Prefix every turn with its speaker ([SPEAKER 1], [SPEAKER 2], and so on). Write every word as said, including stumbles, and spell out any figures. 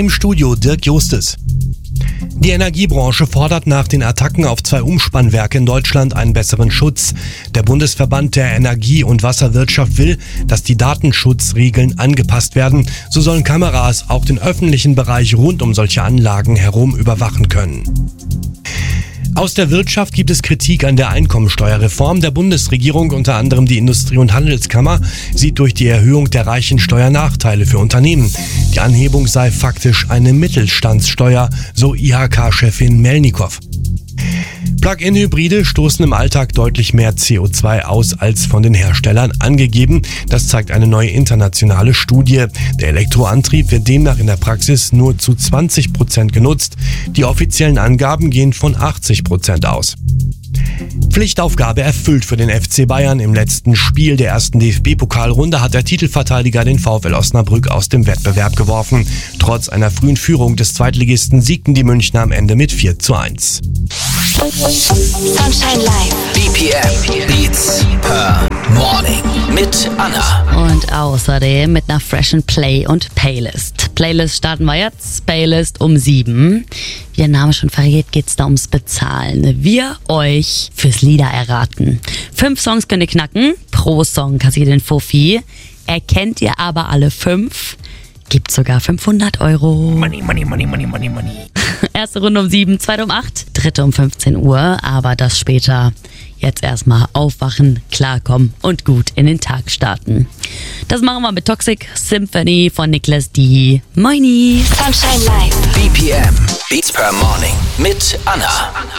[SPEAKER 1] Im Studio Dirk Justes. Die Energiebranche fordert nach den Attacken auf zwei Umspannwerke in Deutschland einen besseren Schutz. Der Bundesverband der Energie- und Wasserwirtschaft will, dass die Datenschutzregeln angepasst werden. So sollen Kameras auch den öffentlichen Bereich rund um solche Anlagen herum überwachen können. Aus der Wirtschaft gibt es Kritik an der Einkommensteuerreform der Bundesregierung. Unter anderem die Industrie- und Handelskammer sieht durch die Erhöhung der Reichensteuer Nachteile für Unternehmen. Die Anhebung sei faktisch eine Mittelstandssteuer, so I H K-Chefin Melnikow. Plug-in-Hybride stoßen im Alltag deutlich mehr C O zwei aus als von den Herstellern angegeben. Das zeigt eine neue internationale Studie. Der Elektroantrieb wird demnach in der Praxis nur zu zwanzig Prozent genutzt. Die offiziellen Angaben gehen von achtzig Prozent aus. Pflichtaufgabe erfüllt für den F C Bayern. Im letzten Spiel der ersten D F B-Pokalrunde hat der Titelverteidiger den VfL Osnabrück aus dem Wettbewerb geworfen. Trotz einer frühen Führung des Zweitligisten siegten die Münchner am Ende mit vier zu eins.
[SPEAKER 2] Sunshine Live.
[SPEAKER 3] B P M Beats per Morning mit Anna.
[SPEAKER 4] Und außerdem mit einer freshen Play- und Playlist. Playlist starten wir jetzt. Playlist um sieben. Wie der Name schon verrät, geht's da ums Bezahlen. Wir euch fürs Lieder erraten. Fünf Songs könnt ihr knacken. Pro Song kassiert ihr den Fuffi. Erkennt ihr aber alle fünf, gibt sogar fünfhundert Euro.
[SPEAKER 3] Money, money, money, money, money, money.
[SPEAKER 4] Erste Runde um sieben, zweite um acht, dritte um fünfzehn Uhr, aber das später. Jetzt erstmal aufwachen, klarkommen und gut in den Tag starten. Das machen wir mit Toxic Symphony von Nicholas D. Moini.
[SPEAKER 2] Sunshine Live.
[SPEAKER 3] B P M Beats per Morning mit Anna.